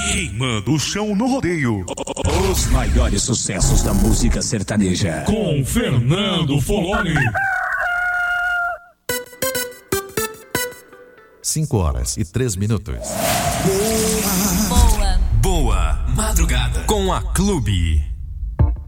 Queimando o chão no rodeio. Os maiores sucessos da música sertaneja. Com Fernando Foloni. 5h03. Boa madrugada com a Clube.